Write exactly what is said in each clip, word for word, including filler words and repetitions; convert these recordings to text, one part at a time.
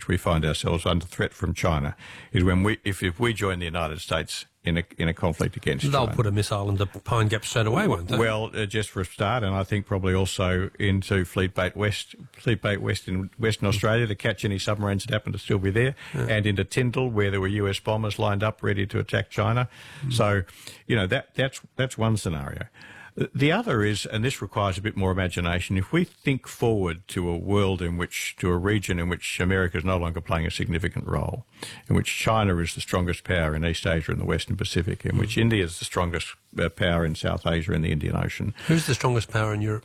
which we find ourselves under threat from China, is when we, if, if we join the United States in a in a conflict against They'll China. put a missile into Pine Gap straight away, won't they? Well, uh, just for a start, and I think probably also into Fleetbait West, Fleetbait West in Western Australia to catch any submarines that happen to still be there, yeah. and into Tyndall where there were U S bombers lined up ready to attack China. Mm. So, you know, that that's that's one scenario. The other is, and this requires a bit more imagination, if we think forward to a world in which, to a region in which America is no longer playing a significant role, in which China is the strongest power in East Asia and the Western Pacific, in which India is the strongest uh, power in South Asia and the Indian Ocean. Who's the strongest power in Europe?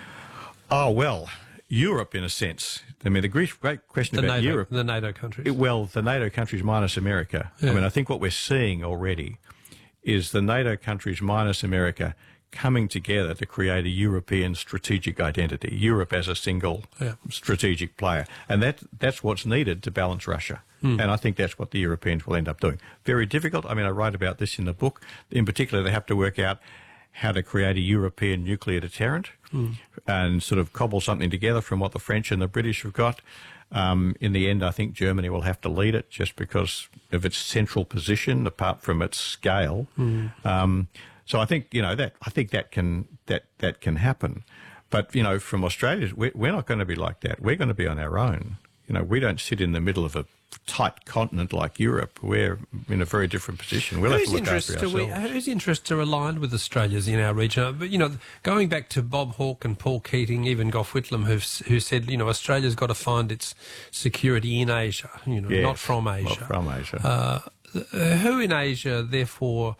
Oh, well, Europe in a sense. I mean, the great, great question the about NATO, Europe. The NATO countries. It, well, the NATO countries minus America. Yeah. I mean, I think what we're seeing already is the NATO countries minus America coming together to create a European strategic identity, Europe as a single yeah. strategic player. And that that's what's needed to balance Russia. Mm. And I think that's what the Europeans will end up doing. Very difficult. I mean, I write about this in the book. In particular, they have to work out how to create a European nuclear deterrent mm. and sort of cobble something together from what the French and the British have got. Um, in the end, I think Germany will have to lead it just because of its central position, apart from its scale. Mm. Um, So I think, you know, that I think that can that that can happen. But, you know, from Australia, we're, we're not going to be like that. We're going to be on our own. You know, we don't sit in the middle of a tight continent like Europe. We're in a very different position. We'll have to look after ourselves. We, whose interests are aligned with Australia's in our region? But, you know, going back to Bob Hawke and Paul Keating, even Gough Whitlam, who who said, you know, Australia's got to find its security in Asia, you know, yes, not from Asia. Not from Asia. Uh, who in Asia, therefore,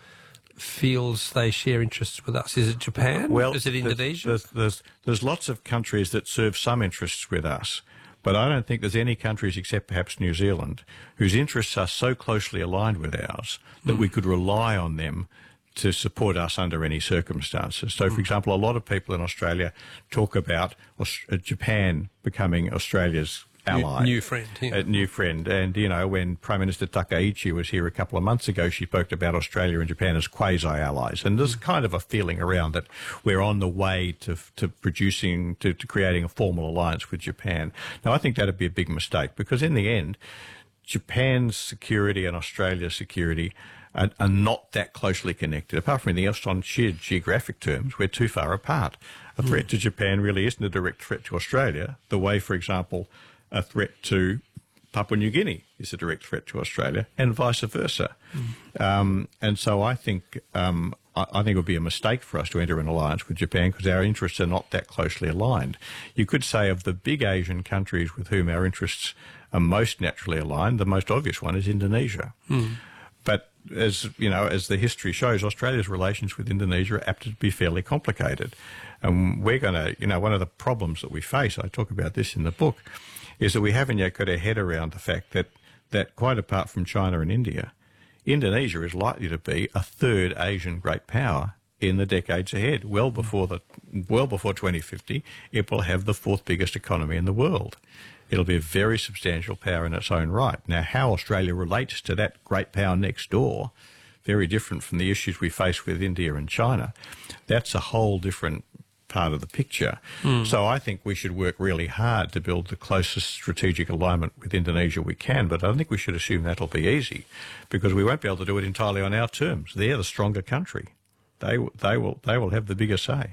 feels they share interests with us? Is it Japan? Well, is it Indonesia? There's, there's, there's lots of countries that serve some interests with us, but I don't think there's any countries except perhaps New Zealand whose interests are so closely aligned with ours that mm. we could rely on them to support us under any circumstances. So, for mm. example, a lot of people in Australia talk about Japan becoming Australia's ally. New, new friend. Yeah. A new friend. And, you know, when Prime Minister Takaichi was here a couple of months ago, she spoke about Australia and Japan as quasi-allies. And there's kind of a feeling around that we're on the way to to producing, to, to creating a formal alliance with Japan. Now, I think that'd be a big mistake because in the end, Japan's security and Australia's security are, are not that closely connected. Apart from anything else on sheer geographic terms, we're too far apart. A threat mm. to Japan really isn't a direct threat to Australia, the way, for example, a threat to Papua New Guinea is a direct threat to Australia, and vice versa. Mm. Um, and so I think um, I, I think it would be a mistake for us to enter an alliance with Japan because our interests are not that closely aligned. You could say of the big Asian countries with whom our interests are most naturally aligned, the most obvious one is Indonesia. Mm. But as you know, as the history shows, Australia's relations with Indonesia are apt to be fairly complicated. And we're going to, you know, one of the problems that we face, I talk about this in the book, is that we haven't yet got our head around the fact that, that quite apart from China and India, Indonesia is likely to be a third Asian great power in the decades ahead. Well before the, well before twenty fifty, it will have the fourth biggest economy in the world. It'll be a very substantial power in its own right. Now, how Australia relates to that great power next door, very different from the issues we face with India and China. That's a whole different part of the picture. Mm. So I think we should work really hard to build the closest strategic alignment with Indonesia we can, but I don't think we should assume that'll be easy because we won't be able to do it entirely on our terms. They're the stronger country. They, they, will, they will have the bigger say.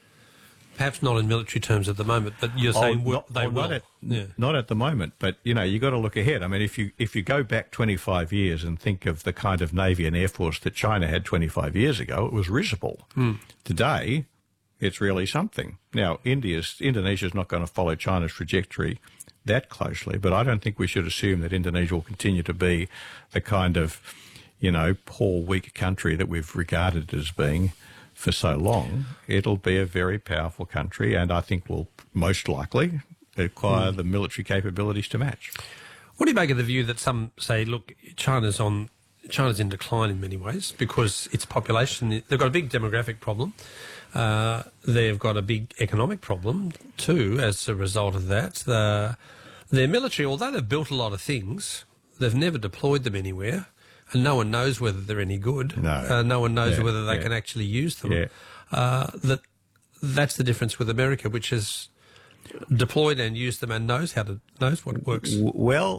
Perhaps not in military terms at the moment, but you're saying oh, not, they oh, will. Not at, yeah. not at the moment, but, you know, you've got to look ahead. I mean, if you if you go back twenty-five years and think of the kind of Navy and Air Force that China had twenty-five years ago, it was risible. Mm. Today, it's really something. Now, India's, Indonesia's not going to follow China's trajectory that closely, but I don't think we should assume that Indonesia will continue to be the kind of, you know, poor, weak country that we've regarded as being for so long. It'll be a very powerful country and I think will most likely acquire mm. the military capabilities to match. What do you make of the view that some say, look, China's on China's in decline in many ways because its population, they've got a big demographic problem. Uh, they've got a big economic problem too as a result of that. The, their military, although they've built a lot of things, they've never deployed them anywhere. And no one knows whether they're any good. No, uh, no one knows yeah, whether they yeah. can actually use them. Yeah. Uh, that that's the difference with America, which has deployed and used them and knows how to knows what works. Well,